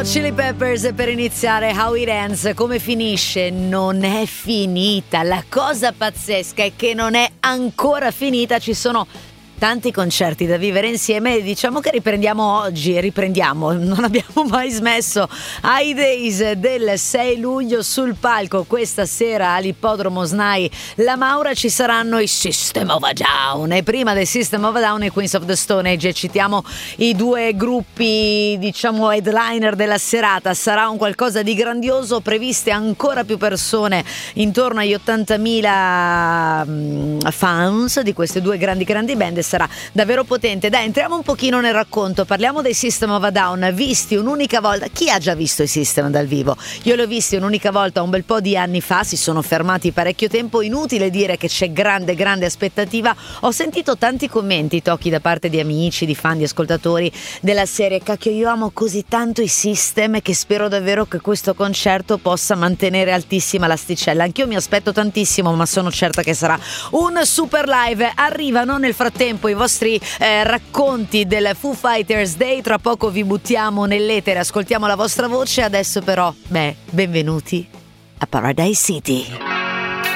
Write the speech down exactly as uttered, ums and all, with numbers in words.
Hot Chili Peppers per iniziare How It Ends. Come finisce? Non è finita. La cosa pazzesca è che non è ancora finita. Ci sono tanti concerti da vivere insieme e diciamo che riprendiamo oggi, riprendiamo, non abbiamo mai smesso. Ai Days del sei luglio sul palco questa sera all'Ippodromo S N A I La Maura ci saranno i System of a Down e prima del System of a Down i Queens of the Stone Age. Citiamo i due gruppi, diciamo headliner della serata. Sarà un qualcosa di grandioso, previste ancora più persone, intorno agli ottantamila fans di queste due grandi grandi band. Sarà davvero potente. Dai, entriamo un pochino nel racconto, parliamo dei System of a Down, visti un'unica volta. Chi ha già visto i System dal vivo? Io li ho visti un'unica volta un bel po' di anni fa, si sono fermati parecchio tempo, inutile dire che c'è grande grande aspettativa. Ho sentito tanti commenti, tocchi da parte di amici, di fan, di ascoltatori della serie: cacchio, io amo così tanto i System che spero davvero che questo concerto possa mantenere altissima l'asticella. Anch'io mi aspetto tantissimo, ma sono certa che sarà un super live. Arrivano nel frattempo i vostri eh, racconti del Foo Fighters Day, tra poco vi buttiamo nell'etere, ascoltiamo la vostra voce. Adesso però, beh, benvenuti a Paradise City.